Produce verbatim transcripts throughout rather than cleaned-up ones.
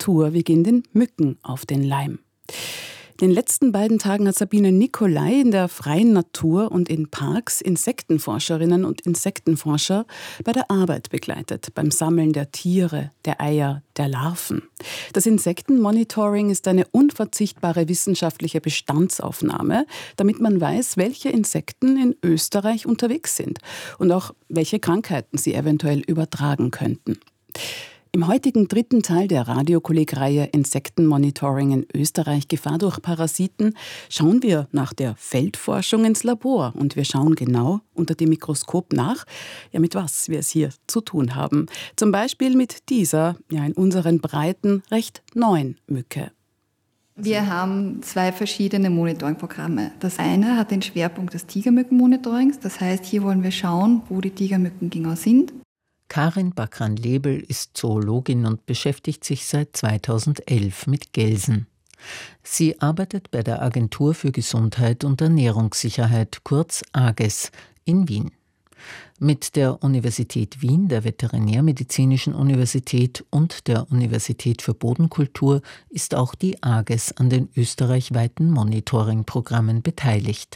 Natur, wir gehen den Mücken auf den Leim. In den letzten beiden Tagen hat Sabine Nicolai in der freien Natur und in Parks Insektenforscherinnen und Insektenforscher bei der Arbeit begleitet, beim Sammeln der Tiere, der Eier, der Larven. Das Insektenmonitoring ist eine unverzichtbare wissenschaftliche Bestandsaufnahme, damit man weiß, welche Insekten in Österreich unterwegs sind und auch welche Krankheiten sie eventuell übertragen könnten. Im heutigen dritten Teil der Radiokolleg-Reihe Insektenmonitoring in Österreich, Gefahr durch Parasiten, schauen wir nach der Feldforschung ins Labor und wir schauen genau unter dem Mikroskop nach, ja, mit was wir es hier zu tun haben. Zum Beispiel mit dieser, ja, in unseren Breiten recht neuen Mücke. Wir haben zwei verschiedene Monitoringprogramme. Das eine hat den Schwerpunkt des Tigermückenmonitorings, das heißt, hier wollen wir schauen, wo die Tigermücken genau sind. Karin Backran-Lebel ist Zoologin und beschäftigt sich seit zweitausendelf mit Gelsen. Sie arbeitet bei der Agentur für Gesundheit und Ernährungssicherheit, kurz AGES, in Wien. Mit der Universität Wien, der Veterinärmedizinischen Universität und der Universität für Bodenkultur ist auch die AGES an den österreichweiten Monitoringprogrammen beteiligt.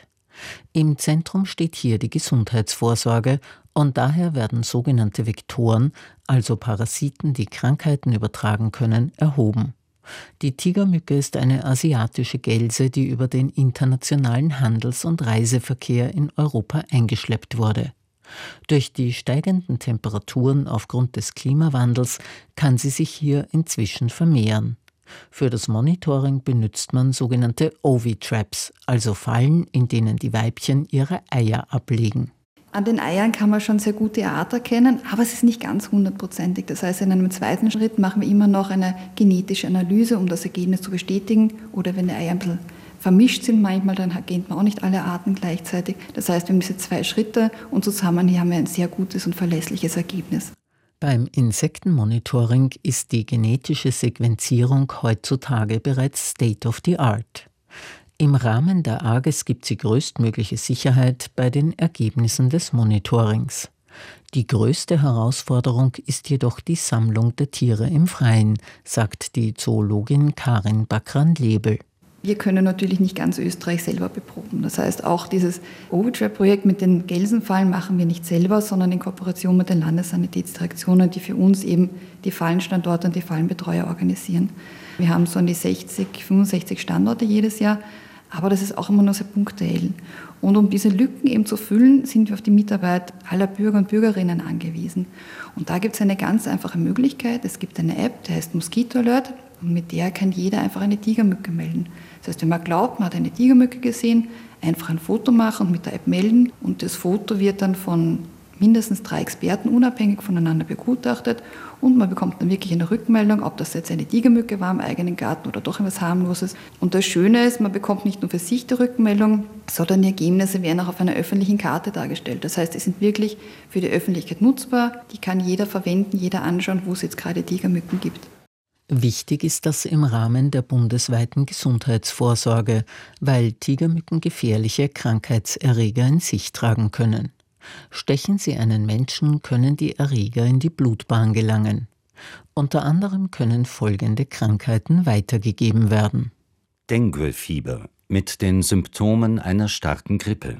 Im Zentrum steht hier die Gesundheitsvorsorge und daher werden sogenannte Vektoren, also Parasiten, die Krankheiten übertragen können, erhoben. Die Tigermücke ist eine asiatische Gelse, die über den internationalen Handels- und Reiseverkehr in Europa eingeschleppt wurde. Durch die steigenden Temperaturen aufgrund des Klimawandels kann sie sich hier inzwischen vermehren. Für das Monitoring benutzt man sogenannte Ovitraps, also Fallen, in denen die Weibchen ihre Eier ablegen. An den Eiern kann man schon sehr gut die Art erkennen, aber es ist nicht ganz hundertprozentig. Das heißt, in einem zweiten Schritt machen wir immer noch eine genetische Analyse, um das Ergebnis zu bestätigen. Oder wenn die Eier ein bisschen vermischt sind manchmal, dann erkennt man auch nicht alle Arten gleichzeitig. Das heißt, wir haben diese zwei Schritte und zusammen hier haben wir ein sehr gutes und verlässliches Ergebnis. Beim Insektenmonitoring ist die genetische Sequenzierung heutzutage bereits State of the Art. Im Rahmen der AGES gibt sie größtmögliche Sicherheit bei den Ergebnissen des Monitorings. Die größte Herausforderung ist jedoch die Sammlung der Tiere im Freien, sagt die Zoologin Karin Backran-Lebel. Wir können natürlich nicht ganz Österreich selber beproben. Das heißt, auch dieses Ovitrap-Projekt mit den Gelsenfallen machen wir nicht selber, sondern in Kooperation mit den Landessanitätsdirektionen, die für uns eben die Fallenstandorte und die Fallenbetreuer organisieren. Wir haben so an die sechzig, fünfundsechzig Standorte jedes Jahr, aber das ist auch immer nur sehr punktuell. Und um diese Lücken eben zu füllen, sind wir auf die Mitarbeit aller Bürger und Bürgerinnen angewiesen. Und da gibt es eine ganz einfache Möglichkeit. Es gibt eine App, die heißt Mosquito Alert, und mit der kann jeder einfach eine Tigermücke melden. Das heißt, wenn man glaubt, man hat eine Tigermücke gesehen, einfach ein Foto machen und mit der App melden. Und das Foto wird dann von mindestens drei Experten unabhängig voneinander begutachtet und man bekommt dann wirklich eine Rückmeldung, ob das jetzt eine Tigermücke war im eigenen Garten oder doch etwas Harmloses. Und das Schöne ist, man bekommt nicht nur für sich die Rückmeldung, sondern die Ergebnisse werden auch auf einer öffentlichen Karte dargestellt. Das heißt, die sind wirklich für die Öffentlichkeit nutzbar, die kann jeder verwenden, jeder anschauen, wo es jetzt gerade Tigermücken gibt. Wichtig ist das im Rahmen der bundesweiten Gesundheitsvorsorge, weil Tigermücken gefährliche Krankheitserreger in sich tragen können. Stechen sie einen Menschen, können die Erreger in die Blutbahn gelangen. Unter anderem können folgende Krankheiten weitergegeben werden. Dengue-Fieber mit den Symptomen einer starken Grippe.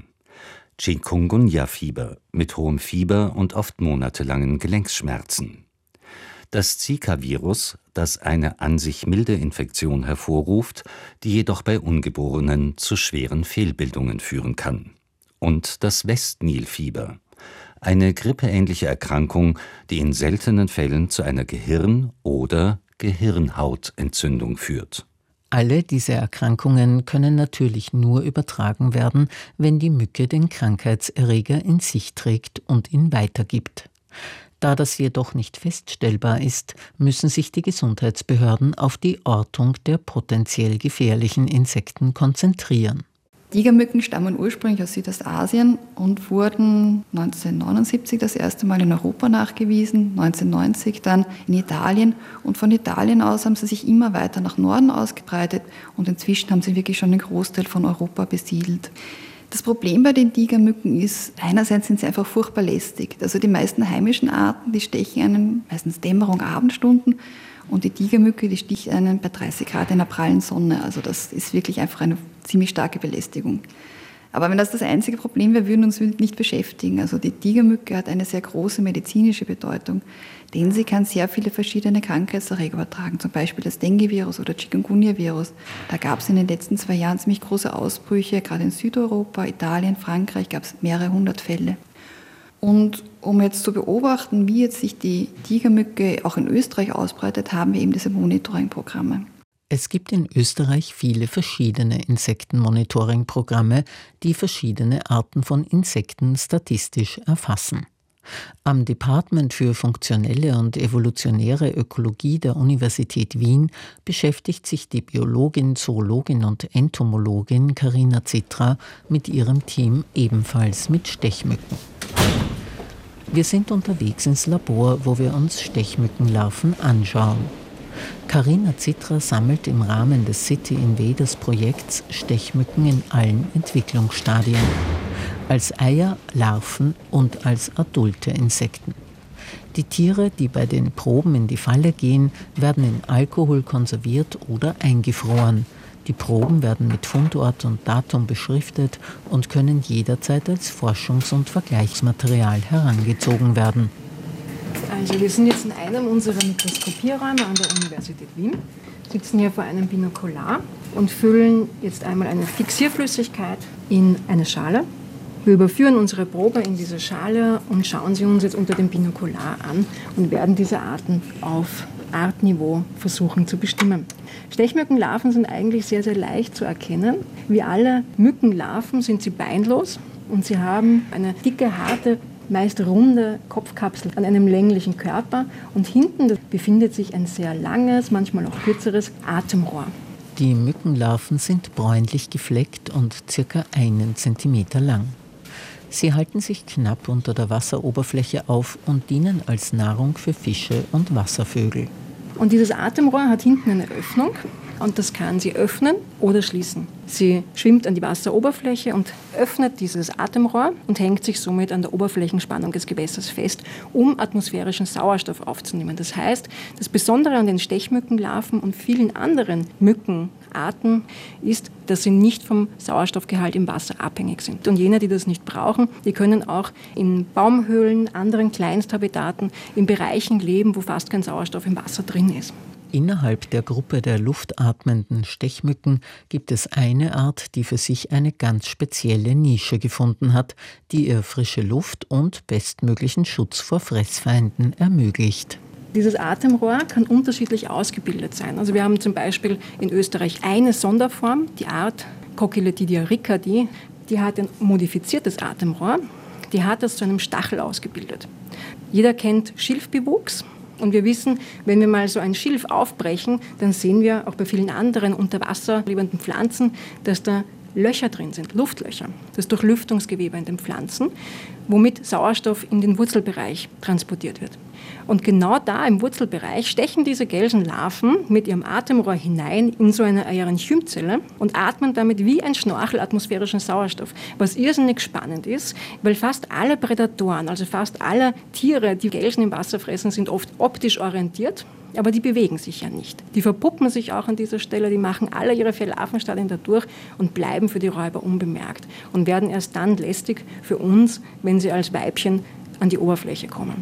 Chikungunya-Fieber mit hohem Fieber und oft monatelangen Gelenkschmerzen. Das Zika-Virus, das eine an sich milde Infektion hervorruft, die jedoch bei Ungeborenen zu schweren Fehlbildungen führen kann. Und das Westnil-Fieber, eine grippeähnliche Erkrankung, die in seltenen Fällen zu einer Gehirn- oder Gehirnhautentzündung führt. Alle diese Erkrankungen können natürlich nur übertragen werden, wenn die Mücke den Krankheitserreger in sich trägt und ihn weitergibt. Da das jedoch nicht feststellbar ist, müssen sich die Gesundheitsbehörden auf die Ortung der potenziell gefährlichen Insekten konzentrieren. Tigermücken stammen ursprünglich aus Südostasien und wurden neunzehnhundertneunundsiebzig das erste Mal in Europa nachgewiesen, neunzehnhundertneunzig dann in Italien. Und von Italien aus haben sie sich immer weiter nach Norden ausgebreitet und inzwischen haben sie wirklich schon den Großteil von Europa besiedelt. Das Problem bei den Tigermücken ist, einerseits sind sie einfach furchtbar lästig. Also die meisten heimischen Arten, die stechen einen meistens Dämmerung, Abendstunden. Und die Tigermücke, die sticht einen bei dreißig Grad in der prallen Sonne. Also das ist wirklich einfach eine ziemlich starke Belästigung. Aber wenn das das einzige Problem wäre, würden wir uns nicht beschäftigen. Also die Tigermücke hat eine sehr große medizinische Bedeutung, denn sie kann sehr viele verschiedene Krankheitserreger übertragen, zum Beispiel das Dengue-Virus oder Chikungunya-Virus. Da gab es in den letzten zwei Jahren ziemlich große Ausbrüche, gerade in Südeuropa, Italien, Frankreich gab es mehrere hundert Fälle. Und um jetzt zu beobachten, wie jetzt sich die Tigermücke auch in Österreich ausbreitet, haben wir eben diese Monitoring-Programme. Es gibt in Österreich viele verschiedene Insektenmonitoring-Programme, die verschiedene Arten von Insekten statistisch erfassen. Am Department für funktionelle und evolutionäre Ökologie der Universität Wien beschäftigt sich die Biologin, Zoologin und Entomologin Carina Zitra mit ihrem Team ebenfalls mit Stechmücken. Wir sind unterwegs ins Labor, wo wir uns Stechmückenlarven anschauen. Carina Zitra sammelt im Rahmen des City Invaders Projekts Stechmücken in allen Entwicklungsstadien. Als Eier, Larven und als adulte Insekten. Die Tiere, die bei den Proben in die Falle gehen, werden in Alkohol konserviert oder eingefroren. Die Proben werden mit Fundort und Datum beschriftet und können jederzeit als Forschungs- und Vergleichsmaterial herangezogen werden. Also wir sind jetzt in einem unserer Mikroskopierräume an der Universität Wien, sitzen hier vor einem Binokular und füllen jetzt einmal eine Fixierflüssigkeit in eine Schale. Wir überführen unsere Probe in diese Schale und schauen sie uns jetzt unter dem Binokular an und werden diese Arten auf Artniveau versuchen zu bestimmen. Stechmückenlarven sind eigentlich sehr, sehr leicht zu erkennen. Wie alle Mückenlarven sind sie beinlos und sie haben eine dicke, harte, meist runde Kopfkapsel an einem länglichen Körper und hinten befindet sich ein sehr langes, manchmal auch kürzeres Atemrohr. Die Mückenlarven sind bräunlich gefleckt und circa einen Zentimeter lang. Sie halten sich knapp unter der Wasseroberfläche auf und dienen als Nahrung für Fische und Wasservögel. Und dieses Atemrohr hat hinten eine Öffnung und das kann sie öffnen oder schließen. Sie schwimmt an die Wasseroberfläche und öffnet dieses Atemrohr und hängt sich somit an der Oberflächenspannung des Gewässers fest, um atmosphärischen Sauerstoff aufzunehmen. Das heißt, das Besondere an den Stechmückenlarven und vielen anderen Mückenarten ist, dass sie nicht vom Sauerstoffgehalt im Wasser abhängig sind. Und jene, die das nicht brauchen, die können auch in Baumhöhlen, anderen Kleinsthabitaten, in Bereichen leben, wo fast kein Sauerstoff im Wasser drin ist. Innerhalb der Gruppe der luftatmenden Stechmücken gibt es eine Art, die für sich eine ganz spezielle Nische gefunden hat, die ihr frische Luft und bestmöglichen Schutz vor Fressfeinden ermöglicht. Dieses Atemrohr kann unterschiedlich ausgebildet sein. Also wir haben zum Beispiel in Österreich eine Sonderform, die Art Coquiletidia ricardi, die hat ein modifiziertes Atemrohr, die hat das zu einem Stachel ausgebildet. Jeder kennt Schilfbewuchs. Und wir wissen, wenn wir mal so ein Schilf aufbrechen, dann sehen wir auch bei vielen anderen unter Wasser lebenden Pflanzen, dass da Löcher drin sind, Luftlöcher, das Durchlüftungsgewebe in den Pflanzen, womit Sauerstoff in den Wurzelbereich transportiert wird. Und genau da im Wurzelbereich stechen diese Gelsenlarven mit ihrem Atemrohr hinein in so eine Aerenchymzelle und atmen damit wie ein Schnorchel atmosphärischen Sauerstoff, was irrsinnig spannend ist, weil fast alle Prädatoren, also fast alle Tiere, die Gelsen im Wasser fressen, sind oft optisch orientiert, aber die bewegen sich ja nicht. Die verpuppen sich auch an dieser Stelle, die machen alle ihre vier Larvenstadien da durch und bleiben für die Räuber unbemerkt und werden erst dann lästig für uns, wenn sie als Weibchen an die Oberfläche kommen.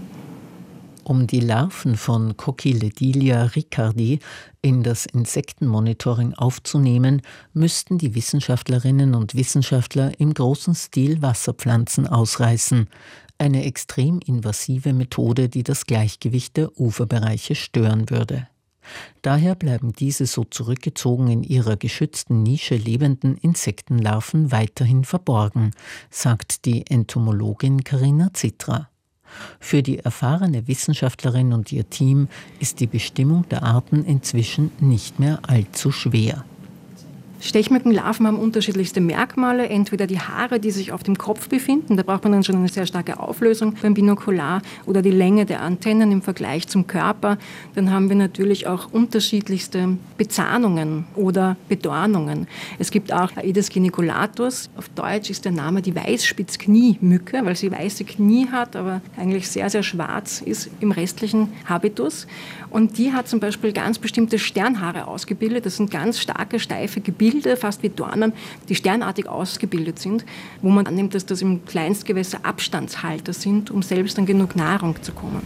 Um die Larven von Coquiletidia ricardi in das Insektenmonitoring aufzunehmen, müssten die Wissenschaftlerinnen und Wissenschaftler im großen Stil Wasserpflanzen ausreißen. Eine extrem invasive Methode, die das Gleichgewicht der Uferbereiche stören würde. Daher bleiben diese so zurückgezogen in ihrer geschützten Nische lebenden Insektenlarven weiterhin verborgen, sagt die Entomologin Carina Zitra. Für die erfahrene Wissenschaftlerin und ihr Team ist die Bestimmung der Arten inzwischen nicht mehr allzu schwer. Stechmückenlarven haben unterschiedlichste Merkmale, entweder die Haare, die sich auf dem Kopf befinden, da braucht man dann schon eine sehr starke Auflösung beim Binokular, oder die Länge der Antennen im Vergleich zum Körper. Dann haben wir natürlich auch unterschiedlichste Bezahnungen oder Bedornungen. Es gibt auch Aedes geniculatus, auf Deutsch ist der Name die Weißspitzkniemücke, weil sie weiße Knie hat, aber eigentlich sehr, sehr schwarz ist im restlichen Habitus. Und die hat zum Beispiel ganz bestimmte Sternhaare ausgebildet. Das sind ganz starke, steife Gebilde, fast wie Dornen, die sternartig ausgebildet sind, wo man annimmt, dass das im Kleinstgewässer Abstandshalter sind, um selbst an genug Nahrung zu kommen.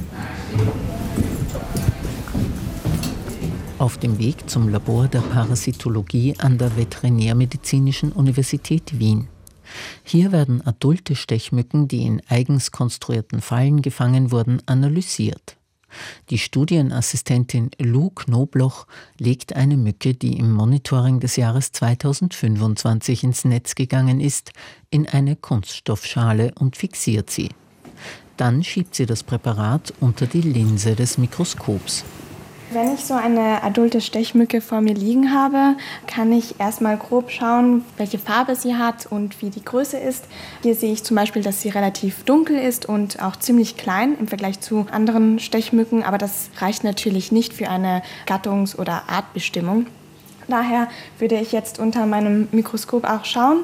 Auf dem Weg zum Labor der Parasitologie an der Veterinärmedizinischen Universität Wien. Hier werden adulte Stechmücken, die in eigens konstruierten Fallen gefangen wurden, analysiert. Die Studienassistentin Lou Knobloch legt eine Mücke, die im Monitoring des Jahres zweitausendfünfundzwanzig ins Netz gegangen ist, in eine Kunststoffschale und fixiert sie. Dann schiebt sie das Präparat unter die Linse des Mikroskops. Wenn ich so eine adulte Stechmücke vor mir liegen habe, kann ich erstmal grob schauen, welche Farbe sie hat und wie die Größe ist. Hier sehe ich zum Beispiel, dass sie relativ dunkel ist und auch ziemlich klein im Vergleich zu anderen Stechmücken, aber das reicht natürlich nicht für eine Gattungs- oder Artbestimmung. Daher würde ich jetzt unter meinem Mikroskop auch schauen.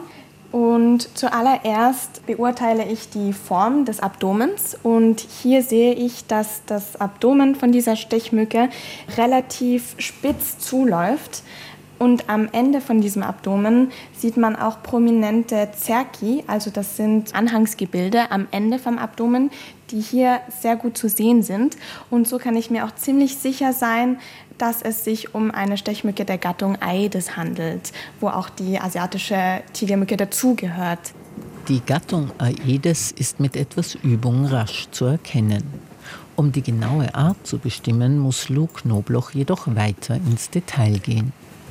Und zuallererst beurteile ich die Form des Abdomens und hier sehe ich, dass das Abdomen von dieser Stechmücke relativ spitz zuläuft. Und am Ende von diesem Abdomen sieht man auch prominente Cerci, also das sind Anhangsgebilde am Ende vom Abdomen, die hier sehr gut zu sehen sind. Und so kann ich mir auch ziemlich sicher sein, dass es sich um eine Stechmücke der Gattung Aedes handelt, wo auch die asiatische Tigermücke dazugehört. Die Gattung Aedes ist mit etwas Übung rasch zu erkennen. Um die genaue Art zu bestimmen, muss Lou Knobloch jedoch weiter ins Detail gehen.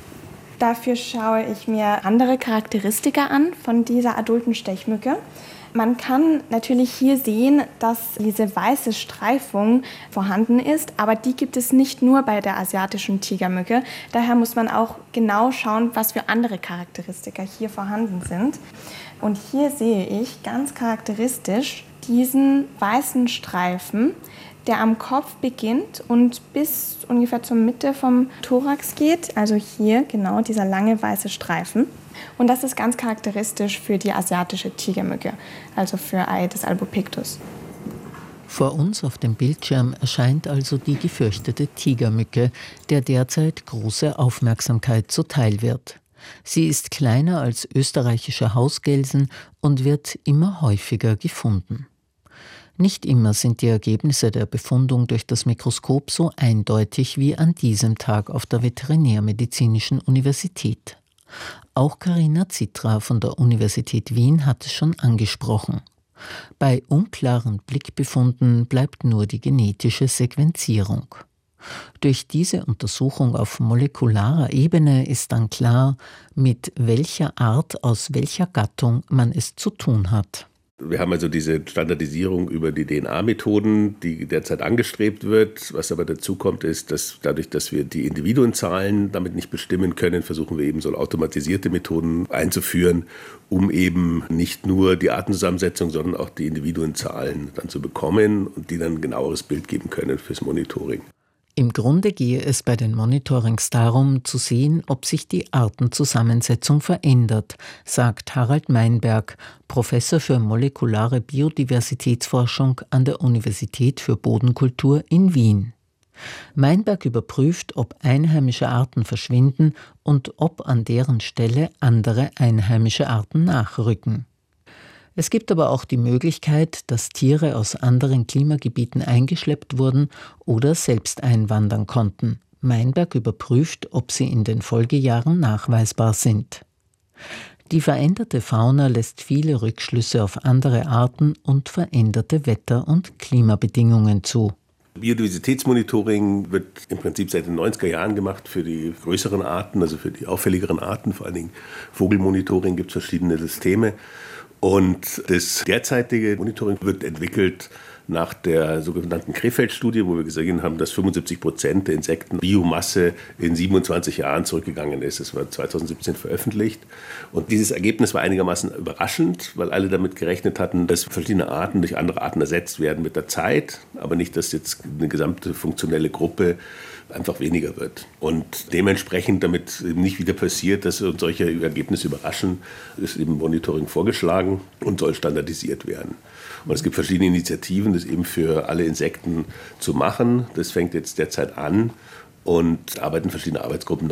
Dafür schaue ich mir andere Charakteristika an von dieser adulten Stechmücke. Man kann natürlich hier sehen, dass diese weiße Streifung vorhanden ist, aber die gibt es nicht nur bei der asiatischen Tigermücke. Daher muss man auch genau schauen, was für andere Charakteristika hier vorhanden sind. Und hier sehe ich ganz charakteristisch diesen weißen Streifen, der am Kopf beginnt und bis ungefähr zur Mitte vom Thorax geht. Also hier genau dieser lange weiße Streifen. Und das ist ganz charakteristisch für die asiatische Tigermücke, also für Aedes albopictus. Vor uns auf dem Bildschirm erscheint also die gefürchtete Tigermücke, der derzeit große Aufmerksamkeit zuteil wird. Sie ist kleiner als österreichische Hausgelsen und wird immer häufiger gefunden. Nicht immer sind die Ergebnisse der Befundung durch das Mikroskop so eindeutig wie an diesem Tag auf der Veterinärmedizinischen Universität. Auch Carina Zitra von der Universität Wien hat es schon angesprochen. Bei unklaren Blickbefunden bleibt nur die genetische Sequenzierung. Durch diese Untersuchung auf molekularer Ebene ist dann klar, mit welcher Art aus welcher Gattung man es zu tun hat. Wir haben also diese Standardisierung über die D N A-Methoden, die derzeit angestrebt wird. Was aber dazu kommt, ist, dass dadurch, dass wir die Individuenzahlen damit nicht bestimmen können, versuchen wir eben so automatisierte Methoden einzuführen, um eben nicht nur die Artenzusammensetzung, sondern auch die Individuenzahlen dann zu bekommen und die dann ein genaueres Bild geben können fürs Monitoring. Im Grunde gehe es bei den Monitorings darum, zu sehen, ob sich die Artenzusammensetzung verändert, sagt Harald Meinberg, Professor für molekulare Biodiversitätsforschung an der Universität für Bodenkultur in Wien. Meinberg überprüft, ob einheimische Arten verschwinden und ob an deren Stelle andere einheimische Arten nachrücken. Es gibt aber auch die Möglichkeit, dass Tiere aus anderen Klimagebieten eingeschleppt wurden oder selbst einwandern konnten. Meinberg überprüft, ob sie in den Folgejahren nachweisbar sind. Die veränderte Fauna lässt viele Rückschlüsse auf andere Arten und veränderte Wetter- und Klimabedingungen zu. Biodiversitätsmonitoring wird im Prinzip seit den neunziger Jahren gemacht für die größeren Arten, also für die auffälligeren Arten. Vor allen Dingen Vogelmonitoring, gibt es verschiedene Systeme. Und das derzeitige Monitoring wird entwickelt nach der sogenannten Krefeld-Studie, wo wir gesehen haben, dass fünfundsiebzig Prozent der Insektenbiomasse in siebenundzwanzig Jahren zurückgegangen ist. Das war zweitausendsiebzehn veröffentlicht. Und dieses Ergebnis war einigermaßen überraschend, weil alle damit gerechnet hatten, dass verschiedene Arten durch andere Arten ersetzt werden mit der Zeit, aber nicht, dass jetzt eine gesamte funktionelle Gruppe einfach weniger wird. Und dementsprechend, damit eben nicht wieder passiert, dass uns solche Ergebnisse überraschen, ist eben Monitoring vorgeschlagen und soll standardisiert werden. Und es gibt verschiedene Initiativen, das eben für alle Insekten zu machen. Das fängt jetzt derzeit an und arbeiten verschiedene Arbeitsgruppen